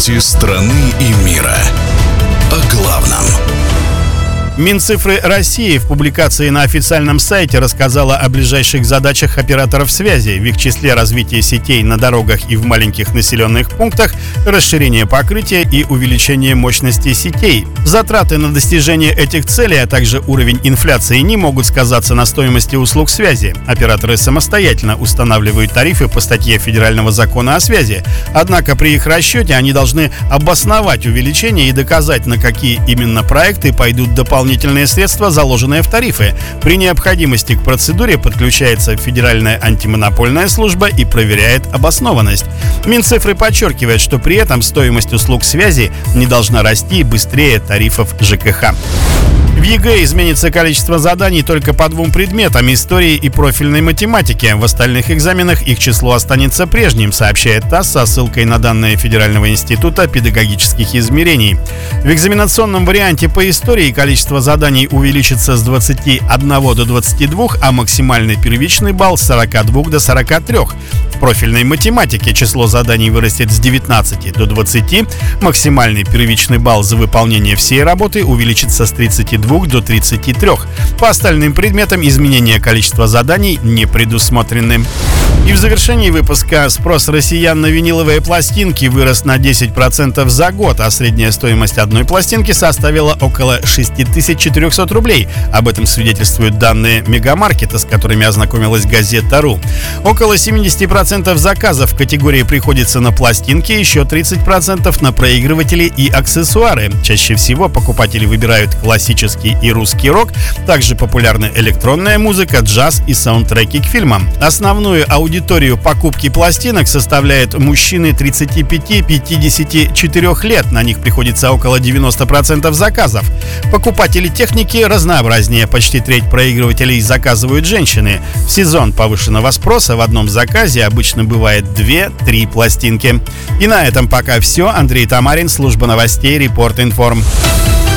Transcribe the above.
Новости страны и мира. О главном. Минцифры России в публикации на официальном сайте рассказала о ближайших задачах операторов связи. В их числе развитие сетей на дорогах и в маленьких населенных пунктах, расширение покрытия и увеличение мощности сетей. Затраты на достижение этих целей, а также уровень инфляции не могут сказаться на стоимости услуг связи. Операторы самостоятельно устанавливают тарифы по статье Федерального закона о связи. Однако при их расчете они должны обосновать увеличение и доказать, на какие именно проекты пойдут дополнительные средства, заложенные в тарифы. При необходимости к процедуре подключается Федеральная антимонопольная служба и проверяет обоснованность. Минцифры подчеркивает, что при этом стоимость услуг связи не должна расти быстрее тарифов ЖКХ. В ЕГЭ изменится количество заданий только по двум предметам – истории и профильной математике. В остальных экзаменах их число останется прежним, сообщает ТАСС со ссылкой на данные Федерального института педагогических измерений. В экзаменационном варианте по истории количество заданий увеличится с 21 до 22, а максимальный первичный балл с 42 до 43. В профильной математике число заданий вырастет с 19 до 20, максимальный первичный балл за выполнение всей работы увеличится с 32 до 33. По остальным предметам изменения количества заданий не предусмотрены. И в завершении выпуска спрос россиян на виниловые пластинки вырос на 10% за год, а средняя стоимость одной пластинки составила около 6400 рублей. Об этом свидетельствуют данные Мегамаркета, с которыми ознакомилась газета.ру. Около 70% заказов в категории приходится на пластинки, еще 30% на проигрыватели и аксессуары. Чаще всего покупатели выбирают классический и русский рок, также популярна электронная музыка, джаз и саундтреки к фильмам. Основную аудиторию покупки пластинок составляют мужчины 35-54 лет, на них приходится около 90% заказов. Покупатели техники разнообразнее, почти треть проигрывателей заказывают женщины. В сезон повышенного спроса в одном заказе обычно бывает 2-3 пластинки. И на этом пока все. Андрей Тамарин, служба новостей, Репорт Информ.